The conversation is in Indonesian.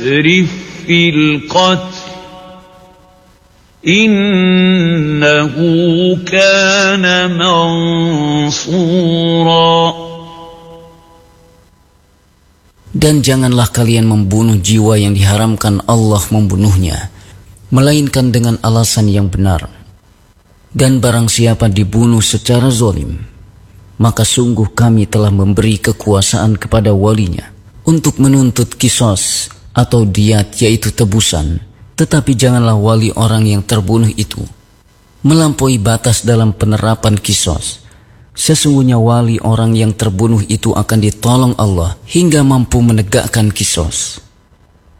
يسرف في القتل إنه كان منصورا. Dan janganlah kalian membunuh jiwa yang diharamkan Allah membunuhnya, melainkan dengan alasan yang benar. Dan barang siapa dibunuh secara zalim, maka sungguh kami telah memberi kekuasaan kepada walinya untuk menuntut qisas atau diyat, yaitu tebusan. Tetapi janganlah wali orang yang terbunuh itu melampaui batas dalam penerapan qisas. Sesungguhnya wali orang yang terbunuh itu akan ditolong Allah hingga mampu menegakkan qisas.